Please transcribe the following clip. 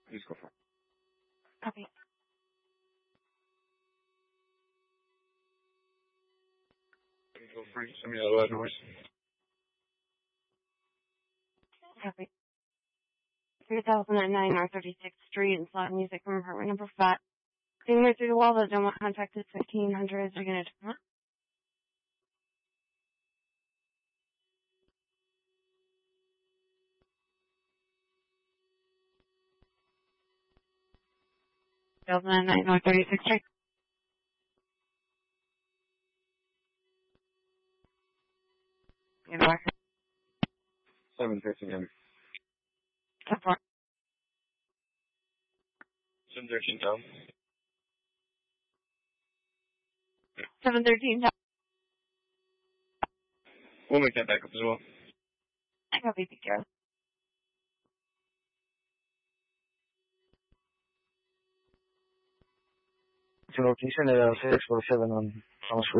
Please go for it. Copy. Go for it. Send me the loud noise. Copy. 3009 North 36th Street and slot music from apartment number 5. Can you hear through the wall that don't want contact is 1500? Are you going to turn it? North 36th Street. In back. 713 down. 713 down. 713. We'll make that back up as well. I copy, be careful. Su location era 647 on Thomas